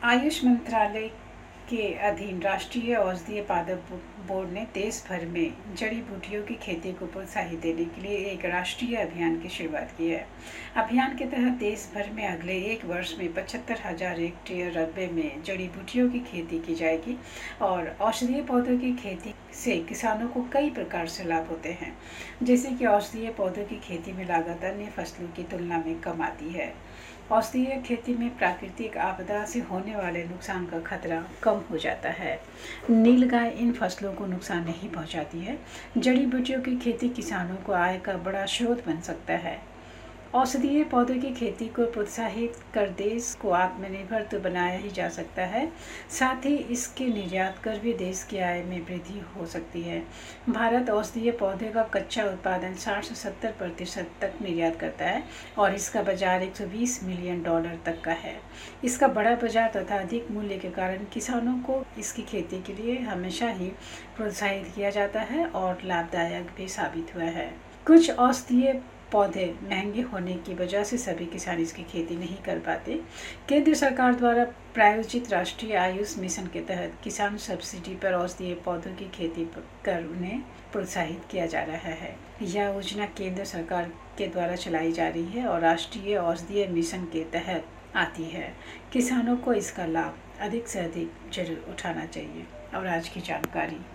आयुष मंत्रालय के अधीन राष्ट्रीय औषधीय पादप बोर्ड ने देश भर में जड़ी बूटियों की खेती को प्रोत्साहित देने के लिए एक राष्ट्रीय अभियान की शुरुआत की है। अभियान के तहत देश भर में अगले एक वर्ष में 75,000 हेक्टेयर रकबे में जड़ी बूटियों की खेती की जाएगी और औषधीय पौधों की खेती से किसानों को कई प्रकार से लाभ होते हैं, जैसे कि औषधीय पौधों की खेती में लागत अन्य फसलों की तुलना में कम आती है। औषधीय खेती में प्राकृतिक आपदा से होने वाले नुकसान का खतरा कम हो जाता है। नीलगाय इन फसलों को नुकसान नहीं पहुंचाती है। जड़ी बूटियों की खेती किसानों को आय का बड़ा स्रोत बन सकता है। औषधीय पौधों की खेती को प्रोत्साहित कर देश को आत्मनिर्भर तो बनाया ही जा सकता है, साथ ही इसके निर्यात कर भी देश की आय में वृद्धि हो सकती है। भारत औषधीय पौधे का कच्चा उत्पादन 60 से 70% तक निर्यात करता है और इसका बाजार $120 मिलियन तक का है। इसका बड़ा बाजार तथा अधिक मूल्य के कारण किसानों को इसकी खेती के लिए हमेशा ही प्रोत्साहित किया जाता है और लाभदायक भी साबित हुआ है। कुछ औषधीय पौधे महंगे होने की वजह से सभी किसान इसकी खेती नहीं कर पाते। केंद्र सरकार द्वारा प्रायोजित राष्ट्रीय आयुष मिशन के तहत किसान सब्सिडी पर औषधीय पौधों की खेती कर उन्हें प्रोत्साहित किया जा रहा है। यह योजना केंद्र सरकार के द्वारा चलाई जा रही है और राष्ट्रीय औषधीय मिशन के तहत आती है। किसानों को इसका लाभ अधिक से अधिक जरूर उठाना चाहिए। और आज की जानकारी